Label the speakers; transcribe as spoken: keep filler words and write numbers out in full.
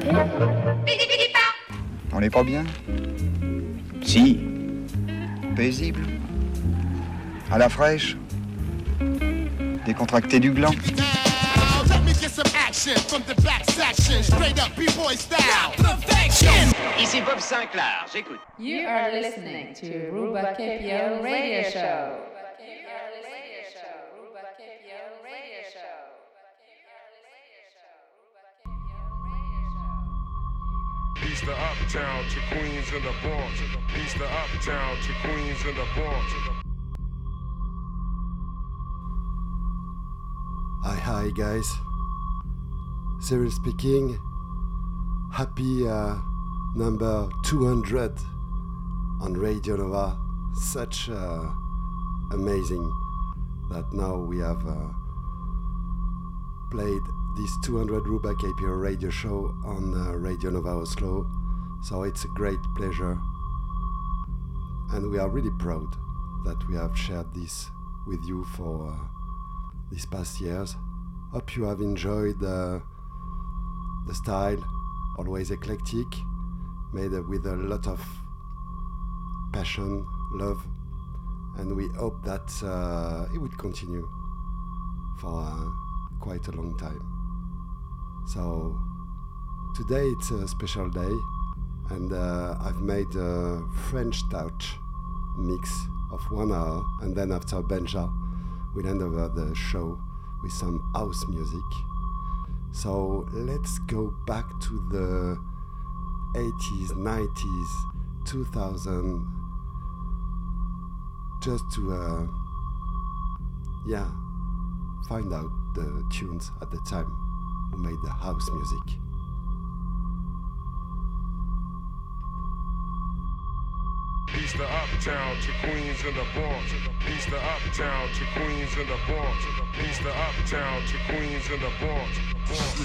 Speaker 1: On n'est pas bien?
Speaker 2: Si.
Speaker 1: Paisible? À la fraîche? Décontracté du gland?
Speaker 2: Ici Bob Sinclair, j'écoute.
Speaker 3: You are listening to Ruba K P L Radio Show.
Speaker 4: Peace to Uptown, to Queens and the Bronx. Peace to Uptown, to Queens and the Bronx.
Speaker 5: Hi, hi, guys. Cyril speaking. Happy uh, number two hundred on Radio Nova. Such uh, amazing that now we have uh, played this two hundred Ruba K P L radio show on uh, Radio Nova Oslo. So it's a great pleasure. And we are really proud that we have shared this with you for uh, these past years. Hope you have enjoyed uh, the style, always eclectic, made with a lot of passion, love, and we hope that uh, it will continue for uh, quite a long time. So today it's a special day, and uh, I've made a French touch mix of one hour, and then after Benja we'll end over the show with some house music. So let's go back to the eighties, nineties, two thousand, just to uh, yeah find out the tunes at the time who made the house music.
Speaker 4: Peace to Uptown, to Queens and the Bronx. Peace to Uptown, to Queens and the Bronx. Peace to Uptown, to Queens and the Bronx.